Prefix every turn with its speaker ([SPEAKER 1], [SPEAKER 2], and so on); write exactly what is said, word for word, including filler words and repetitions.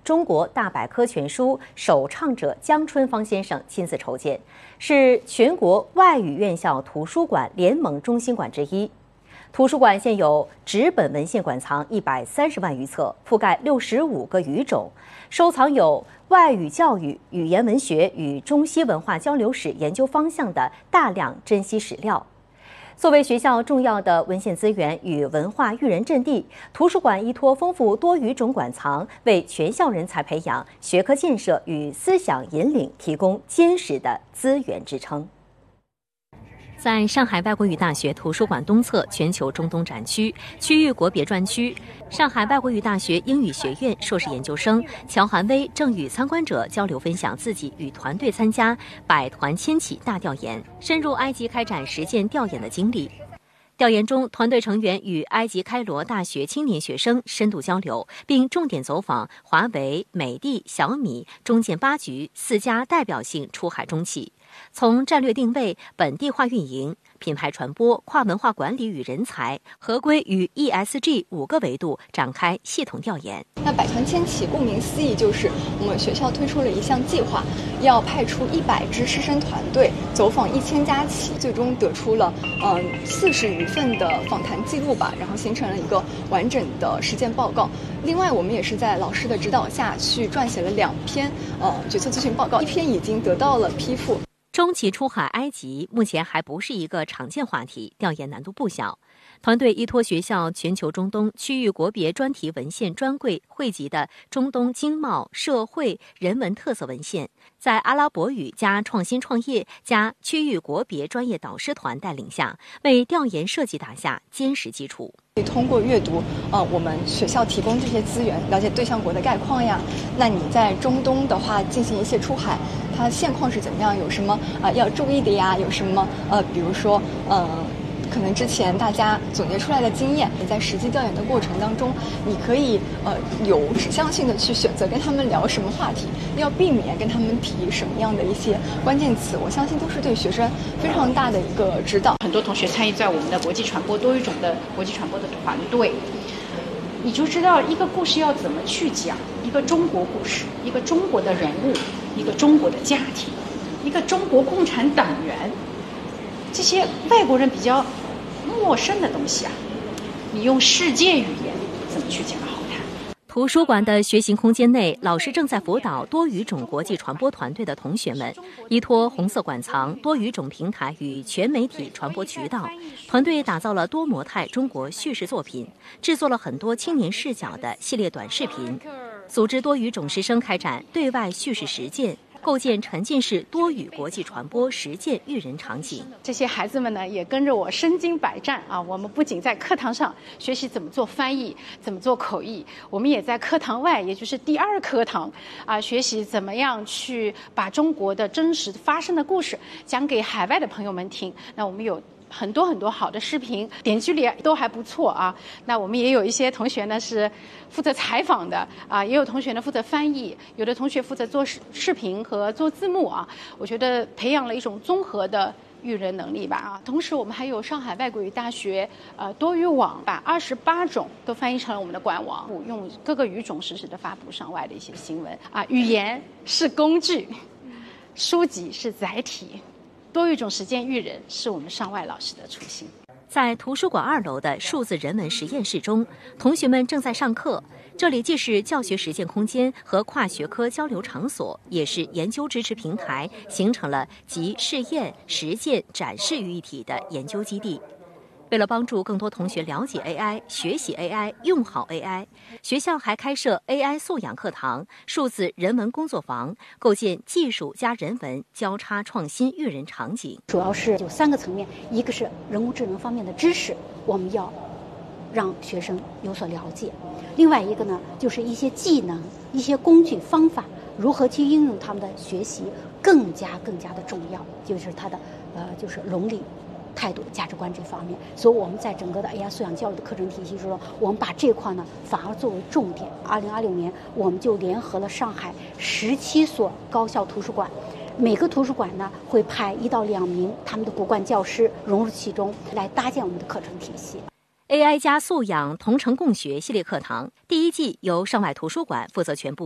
[SPEAKER 1] 中国大百科全书首倡者江春芳先生亲自筹建，是全国外语院校图书馆联盟中心馆之一。图书馆现有纸本文献馆藏一百三十万余册，覆盖六十五个语种，收藏有外语教育、语言文学与中西文化交流史研究方向的大量珍稀史料。作为学校重要的文献资源与文化育人阵地，图书馆依托丰富多语种馆藏，为全校人才培养、学科建设与思想引领提供坚实的资源支撑。在上海外国语大学图书馆东侧全球中东展区区域国别专区，上海外国语大学英语学院硕士研究生乔寒威正与参观者交流分享自己与团队参加百团千启大调研，深入埃及开展实践调研的经历。调研中，团队成员与埃及开罗大学青年学生深度交流，并重点走访华为、美的、小米、中建八局四家代表性出海中企，从战略定位、本地化运营、品牌传播、跨文化管理与人才、合规与 E S G 五个维度展开系统调研。
[SPEAKER 2] 那百团千启顾名思义，就是我们学校推出了一项计划，要派出一百支师生团队走访一千家企，最终得出了嗯四十余份的访谈记录吧，然后形成了一个完整的实践报告。另外，我们也是在老师的指导下去撰写了两篇呃决策咨询报告，一篇已经得到了批复。
[SPEAKER 1] 中企出海埃及目前还不是一个常见话题，调研难度不小。团队依托学校全球中东区域国别专题文献专柜汇集的中东经贸、社会、人文特色文献，在阿拉伯语加创新创业加区域国别专业导师团带领下，为调研设计打下坚实基础。
[SPEAKER 2] 通过阅读，呃，我们学校提供这些资源，了解对象国的概况呀。那你在中东的话进行一些出海，它现况是怎么样？有什么啊、呃、要注意的呀？有什么呃，比如说呃。可能之前大家总结出来的经验，你在实际调研的过程当中，你可以呃有指向性的去选择跟他们聊什么话题，要避免跟他们提什么样的一些关键词，我相信都是对学生非常大的一个指导。
[SPEAKER 3] 很多同学参与在我们的国际传播多语种的国际传播的团队，你就知道一个故事要怎么去讲，一个中国故事，一个中国的人物，一个中国的家庭，一个中国共产党员。这些外国人比较陌生的东西啊，你用世界语言怎么去讲好它？
[SPEAKER 1] 图书馆的学习空间内，老师正在辅导多语种国际传播团队的同学们，依托红色馆藏、多语种平台与全媒体传播渠道，团队打造了多模态中国叙事作品，制作了很多青年视角的系列短视频，组织多语种师生开展对外叙事实践。构建沉浸式多语国际传播实践育人场景。
[SPEAKER 3] 这些孩子们呢，也跟着我身经百战啊！我们不仅在课堂上学习怎么做翻译，怎么做口译，我们也在课堂外，也就是第二课堂啊，学习怎么样去把中国的真实发生的故事讲给海外的朋友们听。那我们有很多很多好的视频，点击率都还不错啊。那我们也有一些同学呢是负责采访的啊，也有同学呢负责翻译，有的同学负责做视视频和做字幕啊。我觉得培养了一种综合的育人能力吧啊。同时我们还有上海外国语大学呃多语网，把二十八种都翻译成了我们的官网，用各个语种实时的发布上外的一些新闻啊。语言是工具，书籍是载体。多语种实践育人是我们上外老师的初心。
[SPEAKER 1] 在图书馆二楼的数字人文实验室中，同学们正在上课。这里既是教学实践空间和跨学科交流场所，也是研究支持平台，形成了集试验、实践、展示于一体的研究基地。为了帮助更多同学了解 A I、学习 A I、用好 A I， 学校还开设 A I 素养课堂、数字人文工作坊，构建技术加人文交叉创新育人场景。
[SPEAKER 4] 主要是有三个层面，一个是人工智能方面的知识，我们要让学生有所了解；另外一个呢，就是一些技能、一些工具方法，如何去应用他们的学习，更加更加的重要，就是它的呃，就是伦理。态度、价值观这方面，所以我们在整个的 A I 素养教育的课程体系中，我们把这块呢反而作为重点。二零二六年，我们就联合了上海十七所高校图书馆，每个图书馆呢会派一到两名他们的骨干教师融入其中，来搭建我们的课程体系。
[SPEAKER 1] A I 加素养同城共学系列课堂第一季由上外图书馆负责全部。